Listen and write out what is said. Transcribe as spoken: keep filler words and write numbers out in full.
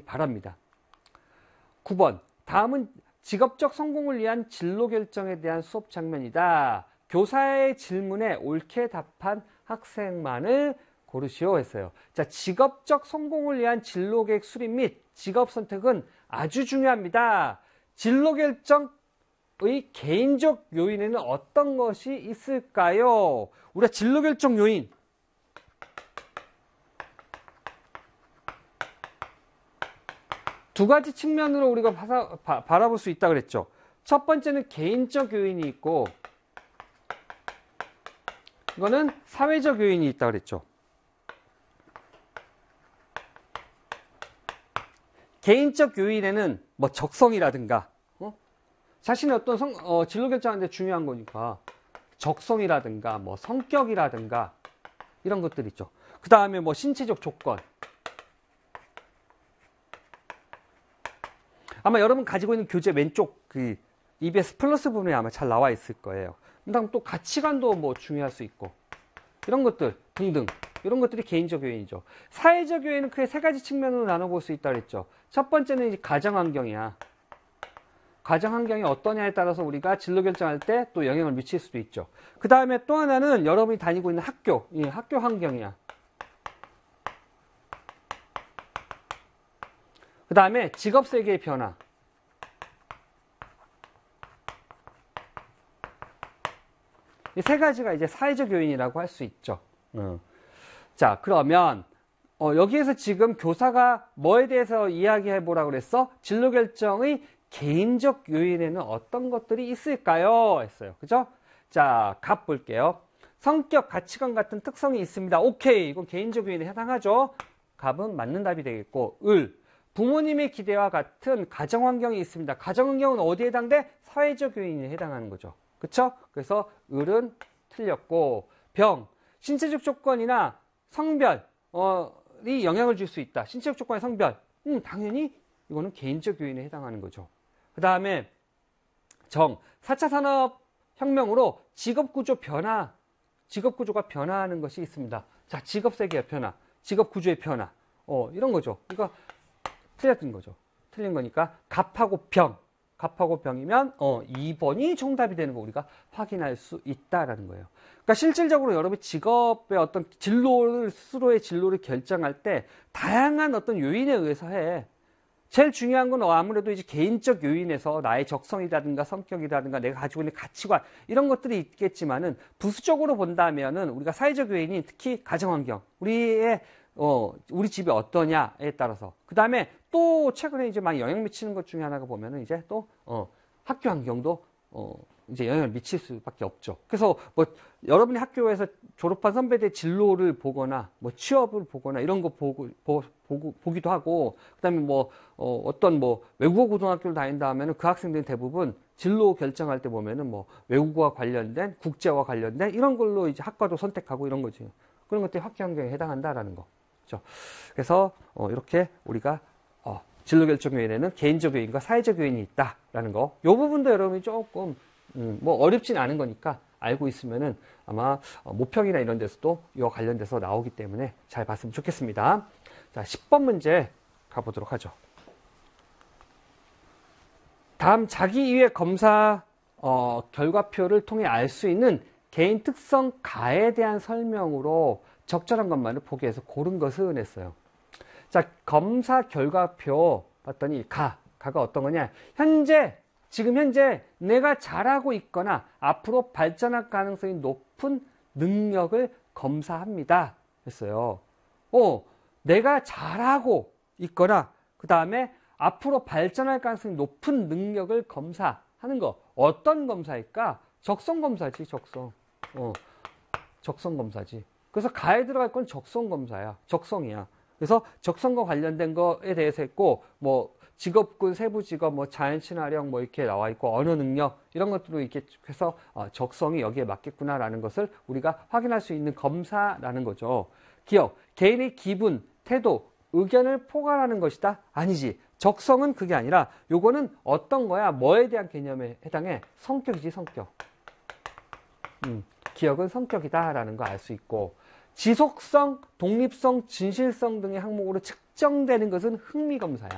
바랍니다. 구 번. 다음은 직업적 성공을 위한 진로 결정에 대한 수업 장면이다. 교사의 질문에 옳게 답한 학생만을 고르시오 했어요. 자, 직업적 성공을 위한 진로 계획 수립 및 직업 선택은 아주 중요합니다. 진로 결정의 개인적 요인에는 어떤 것이 있을까요? 우리가 진로 결정 요인, 두 가지 측면으로 우리가 바사, 바, 바라볼 수 있다고 그랬죠. 첫 번째는 개인적 요인이 있고, 이거는 사회적 요인이 있다고 그랬죠. 개인적 요인에는 뭐 적성이라든가, 어? 자신의 어떤 성, 어, 진로 결정하는데 중요한 거니까, 적성이라든가, 뭐 성격이라든가, 이런 것들 있죠. 그 다음에 뭐 신체적 조건. 아마 여러분 가지고 있는 교재 왼쪽 그 이비에스 플러스 부분에 아마 잘 나와 있을 거예요. 그다음 또 가치관도 뭐 중요할 수 있고 이런 것들 등등 이런 것들이 개인적 요인이죠. 사회적 요인은 크게 세 가지 측면으로 나눠볼 수 있다고 했죠. 첫 번째는 이제 가정 환경이야. 가정 환경이 어떠냐에 따라서 우리가 진로 결정할 때 또 영향을 미칠 수도 있죠. 그 다음에 또 하나는 여러분이 다니고 있는 학교, 이 학교 환경이야. 그 다음에 직업 세계의 변화. 이 세 가지가 이제 사회적 요인이라고 할 수 있죠. 어. 자, 그러면 어, 여기에서 지금 교사가 뭐에 대해서 이야기해 보라고 그랬어? 진로 결정의 개인적 요인에는 어떤 것들이 있을까요? 했어요. 그죠? 자, 갑 볼게요. 성격, 가치관 같은 특성이 있습니다. 오케이. 이건 개인적 요인에 해당하죠. 갑은 맞는 답이 되겠고, 을. 부모님의 기대와 같은 가정 환경이 있습니다. 가정 환경은 어디에 해당돼? 사회적 요인에 해당하는 거죠. 그쵸? 그래서 을은 틀렸고, 병. 신체적 조건이나 성별이 영향을 줄 수 있다. 신체적 조건의 성별. 음, 당연히 이거는 개인적 요인에 해당하는 거죠. 그 다음에 정. 사 차 산업혁명으로 직업구조 변화, 직업구조가 변화하는 것이 있습니다. 자, 직업세계의 변화, 직업구조의 변화. 어, 이런 거죠. 그러니까 틀렸던 거죠. 틀린 거니까 갑하고 병. 갑하고 병이면 어, 이 번이 정답이 되는 거 우리가 확인할 수 있다라는 거예요. 그러니까 실질적으로 여러분이 직업의 어떤 진로를 스스로의 진로를 결정할 때 다양한 어떤 요인에 의해서 해. 제일 중요한 건 아무래도 이제 개인적 요인에서 나의 적성이라든가 성격이라든가 내가 가지고 있는 가치관 이런 것들이 있겠지만은 부수적으로 본다면은 우리가 사회적 요인이 특히 가정환경, 우리의 어, 우리 집이 어떠냐에 따라서. 그 다음에 또 최근에 이제 많이 영향 미치는 것 중에 하나가 보면은 이제 또, 어, 학교 환경도, 어, 이제 영향을 미칠 수밖에 없죠. 그래서 뭐, 여러분이 학교에서 졸업한 선배들의 진로를 보거나, 뭐, 취업을 보거나, 이런 거 보고, 보, 보고, 보기도 하고, 그 다음에 뭐, 어, 어떤 뭐, 외국어 고등학교를 다닌다 하면은 그 학생들은 대부분 진로 결정할 때 보면은 뭐, 외국어와 관련된, 국제와 관련된 이런 걸로 이제 학과도 선택하고 이런 거지. 그런 것들이 학교 환경에 해당한다라는 거. 그래서 어, 이렇게 우리가 어, 진로 결정 요인에는 개인적 요인과 사회적 요인이 있다라는 거. 이 부분도 여러분이 조금 음, 뭐 어렵진 않은 거니까 알고 있으면은 아마 어, 모평이나 이런 데서도 이와 관련돼서 나오기 때문에 잘 봤으면 좋겠습니다. 자, 십 번 문제 가보도록 하죠. 다음 자기 이외 검사 어, 결과표를 통해 알 수 있는 개인 특성 가에 대한 설명으로 적절한 것만을 포기해서 고른 것은 했어요. 자, 검사 결과표 봤더니 가, 가가 어떤 거냐? 현재, 지금 현재 내가 잘하고 있거나 앞으로 발전할 가능성이 높은 능력을 검사합니다. 했어요. 어, 내가 잘하고 있거나 그 다음에 앞으로 발전할 가능성이 높은 능력을 검사하는 거. 어떤 검사일까? 적성 검사지, 적성. 어, 적성 검사지. 그래서 가에 들어갈 건 적성 검사야. 적성이야. 그래서 적성과 관련된 거에 대해서 했고, 뭐, 직업군, 세부 직업, 뭐, 자연 친화력, 뭐, 이렇게 나와 있고, 언어 능력, 이런 것들로 이렇게 해서, 어, 적성이 여기에 맞겠구나라는 것을 우리가 확인할 수 있는 검사라는 거죠. 기억, 개인의 기분, 태도, 의견을 포괄하는 것이다? 아니지. 적성은 그게 아니라, 요거는 어떤 거야? 뭐에 대한 개념에 해당해? 성격이지, 성격. 음, 기억은 성격이다라는 거 알 수 있고, 지속성, 독립성, 진실성 등의 항목으로 측정되는 것은 흥미검사야.